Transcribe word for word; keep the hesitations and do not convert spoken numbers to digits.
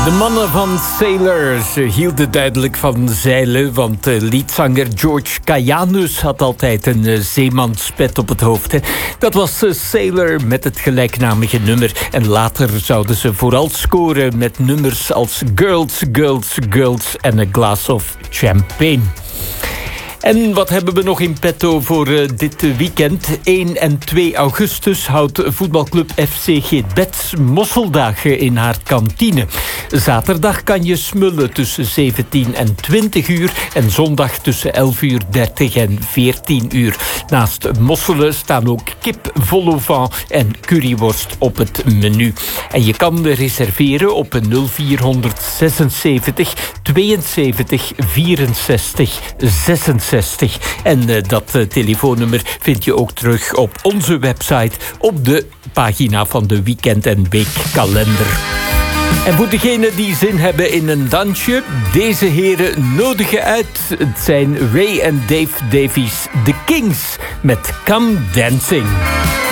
De mannen van Sailor, ze hielden duidelijk van zeilen, want uh, liedzanger George Kajanus had altijd een uh, zeemanspet op het hoofd. Hè. Dat was uh, Sailor met het gelijknamige nummer. En later zouden ze vooral scoren met nummers als Girls, Girls, Girls en A Glass of Champagne. En wat hebben we nog in petto voor uh, dit weekend? één en twee augustus houdt voetbalclub F C Geetbets mosseldagen in haar kantine. Zaterdag kan je smullen tussen zeventien en twintig uur en zondag tussen elf uur dertig en veertien uur. Naast mosselen staan ook kip vol au vent en curryworst op het menu. En je kan reserveren op nul vier zesenzeventig tweeënzeventig vierenzestig zesenzestig. En uh, dat uh, telefoonnummer vind je ook terug op onze website op de pagina van de weekend- en weekkalender. En voor degenen die zin hebben in een dansje, deze heren nodigen uit. Het zijn Ray en Dave Davies, The Kings, met Come Dancing.